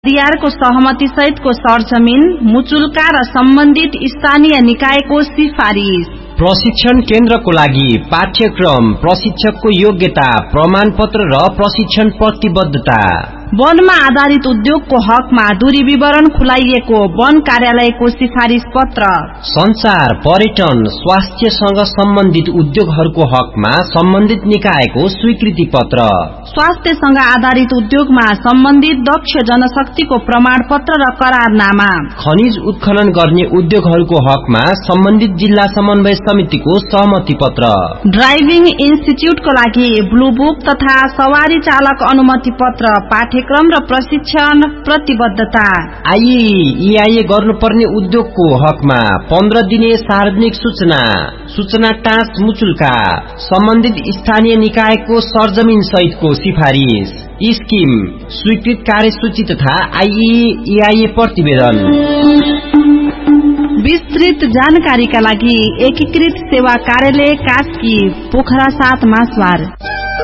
दियारको सहमति सहितको सरजमिन मुचुल्का र सम्बन्धित स्थानीय निकायको सिफारिस। प्रशिक्षण केन्द्रको लागि पाठ्यक्रम, प्रशिक्षकको योग्यता, प्रमाणपत्र र प्रशिक्षण प्रतिबद्धता। वनमा आधारित उद्योगको हकमा दूरी विवरण खुलाइएको वन कार्यालयको सिफारिस पत्र। संचार, पर्यटन, स्वास्थ्यसँग सम्बन्धित उद्योगहरूको हकमा सम्बन्धित निकायको स्वीकृति पत्र। स्वास्थ्यसँग आधारित उद्योगमा सम्बन्धित दक्ष जनशक्तिको प्रमाणपत्र र करारनामा। खनिज उत्खनन गर्ने उद्योगहरूको हकमा सम्बन्धित जिल्ला समन्वय समितिको सहमति पत्र। ड्राइभिङ इन्स्टिच्युटको लागि ब्लू बुक तथा सवारी चालक अनुमति पत्र। पाठ्यक्रम र प्रशिक्षण प्रतिबद्धता। आईईआईए गर्नुपर्ने उद्योगको हकमा 15 दिने सार्वजनिक सूचना टाँस मुचुल्का, सम्बन्धित स्थानीय निकायको सरजमिन सहितको सिफारिस, स्किम, स्वीकृत कार्यसूची तथा आईईआईए प्रतिवेदन। विस्तृत जानकारीका लागि एकीकृत सेवा कार्यालय कास्की, पोखरा 7 मासवार।